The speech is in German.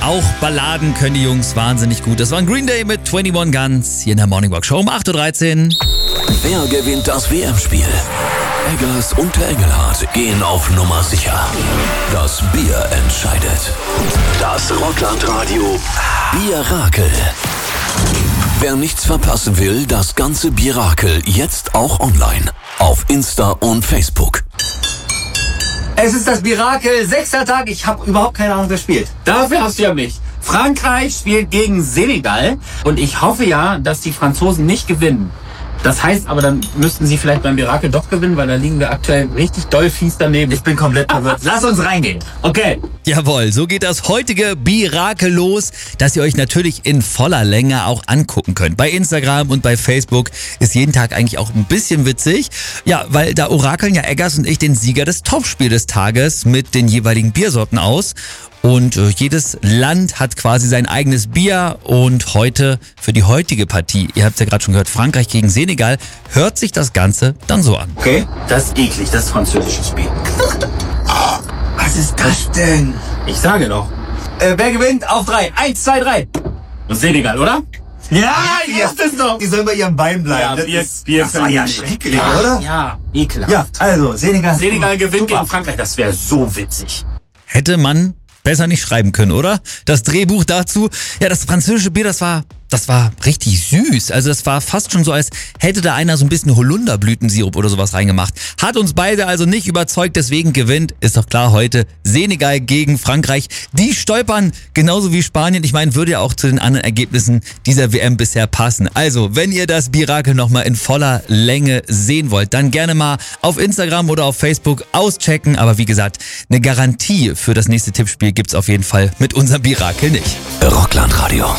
Auch Balladen können die Jungs wahnsinnig gut. Das war Green Day mit 21 Guns hier in der Morning Walk Show um 8.13 Uhr. Wer gewinnt das WM-Spiel? Eggers und der Engelhardt gehen auf Nummer sicher. Das Bier entscheidet. Das Rockland-Radio Bierakel. Wer nichts verpassen will, das ganze Bierakel jetzt auch online. Auf Insta und Facebook. Es ist das Bierakel, 6. Tag. Ich habe überhaupt keine Ahnung, wer spielt. Dafür hast du ja mich. Frankreich spielt gegen Senegal und ich hoffe ja, dass die Franzosen nicht gewinnen. Das heißt aber, dann müssten sie vielleicht beim Bierakel doch gewinnen, weil da liegen wir aktuell richtig doll fies daneben. Ich bin komplett verwirrt. Lass uns reingehen. Okay. Jawohl, so geht das heutige Bierakel los, das ihr euch natürlich in voller Länge auch angucken könnt. Bei Instagram und bei Facebook ist jeden Tag eigentlich auch ein bisschen witzig. Ja, weil da orakeln ja Eggers und ich den Sieger des Topspiel des Tages mit den jeweiligen Biersorten aus. Und jedes Land hat quasi sein eigenes Bier und heute für die heutige Partie, ihr habt es ja gerade schon gehört, Frankreich gegen Senegal, hört sich das Ganze dann so an. Okay, das ist eklig, das ist französisches Spiel. Was ist das denn? Ich sage doch. Wer gewinnt? Auf 3. 1, 2, 3. Senegal, oder? Ja, ist es doch. Die sollen bei ihrem Bein bleiben. Ja, Bier das war ja schrecklich, ja, oder? Ja, ekelhaft. Ja, also Senegal. Senegal gewinnt gegen Frankreich, das wäre so witzig. Hätte man besser nicht schreiben können, oder? Das Drehbuch dazu, ja, das französische Bier, das war richtig süß. Also das war fast schon so, als hätte da einer so ein bisschen Holunderblütensirup oder sowas reingemacht. Hat uns beide also nicht überzeugt, deswegen gewinnt, ist doch klar, heute Senegal gegen Frankreich. Die stolpern genauso wie Spanien. Ich meine, würde ja auch zu den anderen Ergebnissen dieser WM bisher passen. Also, wenn ihr das Bierakel nochmal in voller Länge sehen wollt, dann gerne mal auf Instagram oder auf Facebook auschecken. Aber wie gesagt, eine Garantie für das nächste Tippspiel gibt's auf jeden Fall mit unserem Bierakel nicht. Rockland Radio.